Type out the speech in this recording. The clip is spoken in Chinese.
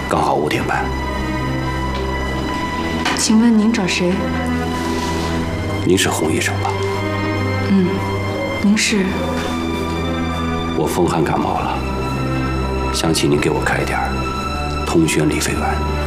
刚好5点半。 请问您找谁？ 您是洪医生吧？ 嗯，您是？ 我风寒感冒了，想请您给我开点通宣理肺丸。